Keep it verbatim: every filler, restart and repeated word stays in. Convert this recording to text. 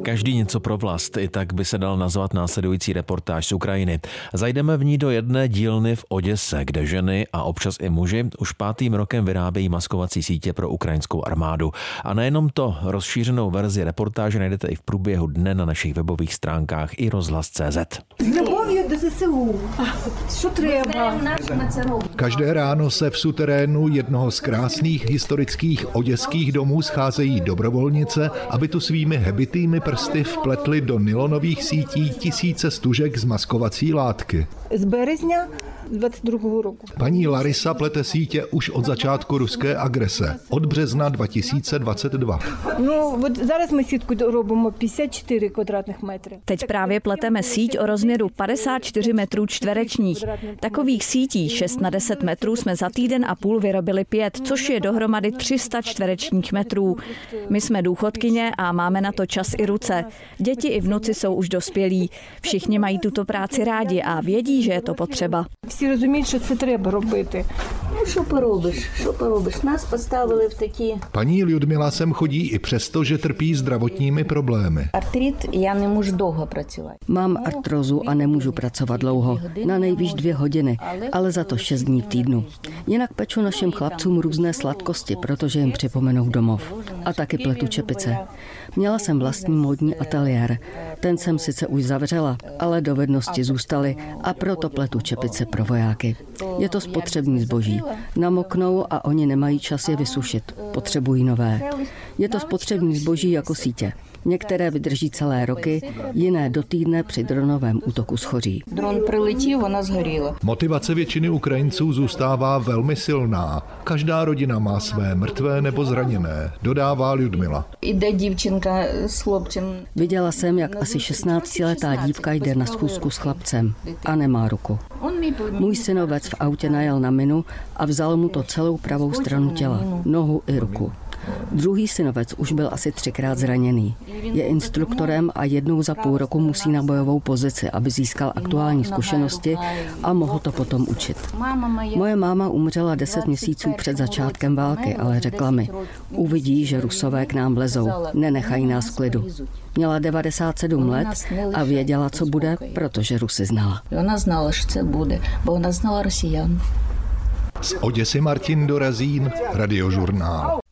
Každý něco pro vlast, i tak by se dal nazvat následující reportáž z Ukrajiny. Zajdeme v ní do jedné dílny v Oděse, kde ženy a občas i muži už pátým rokem vyrábějí maskovací sítě pro ukrajinskou armádu. A nejenom to, rozšířenou verzi reportáže najdete i v průběhu dne na našich webových stránkách i rozhlas tečka cé zet. Každé ráno se v suterénu jednoho z krásných historických oděských domů scházejí dobrovolnice, aby tu svými hebitými prsty vpletli do nylonových sítí tisíce stužek z maskovací látky. Z března dvacet druhého roku. Paní Larisa plete sítě už od začátku ruské agrese, od března dva tisíce dvacet dva. No, зараз ми сітку робимо padesát čtyři kvadrátních metrů. Teď právě pleteme síť o rozměru padesát čtyři metrů čtverečních. Takových sítí šest na deset metrů jsme za týden a půl vyrobili pět, což je dohromady tři sta čtverečních metrů. My jsme důchodkyně a máme na to čas i ruce. Děti i vnuci jsou už dospělí. Všichni mají tuto práci rádi a vědí, že je to potřeba. Всі розуміють, що це треба робити. Ну, що поробиш, що поробиш? Нас поставили в такі... Paní Ljudmila sem chodí i přesto, že trpí zdravotními problémy. Artrit, já nemůžu dlouho pracovat. Mám artrózu a nemůžu pracovat dlouho, na nejvýš dvě hodiny, ale za to šest dní v týdnu. Jinak peču našim chlapcům různé sladkosti, protože jim připomenou domov. A taky pletu čepice. Měla jsem vlastní módní ateliér. Ten jsem sice už zavřela, ale dovednosti zůstaly a proto pletu čepice pro vojáky. Je to spotřební zboží. Namoknou a oni nemají čas je vysušit. Potřebují nové. Je to spotřební zboží jako sítě. Některé vydrží celé roky, jiné do týdne při dronovém útoku schoří. Dron přiletěl, ona zhorila. Motivace většiny Ukrajinců zůstává velmi silná. Každá rodina má své mrtvé nebo zraněné, dodává Ljudmila. Jde dívčinka s chlapcem. Viděla jsem, jak asi šestnáctiletá dívka jde na schůzku s chlapcem a nemá ruku. Můj synovec v autě najel na minu a vzal mu to celou pravou stranu těla, nohu i ruku. Druhý synovec už byl asi třikrát zraněný. Je instruktorem a jednou za půl roku musí na bojovou pozici, aby získal aktuální zkušenosti a mohl to potom učit. Moje máma umřela deset měsíců před začátkem války, ale řekla mi, uvidí, že Rusové k nám vlezou, nenechají nás v klidu. Měla devadesát sedm let a věděla, co bude, protože Rusy znala. Ona znala, že co bude, bo ona znala Rosijan. Z Oděsy Martin Dorazín, Radiožurnál.